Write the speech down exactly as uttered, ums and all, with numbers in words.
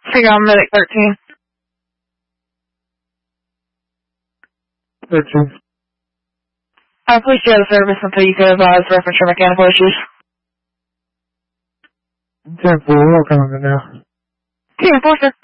Figure on medic thirteen. thirteen. Uh, please stay out of service until you can advise reference your mechanical issues. ten four, we're working on it now. ten four, sir.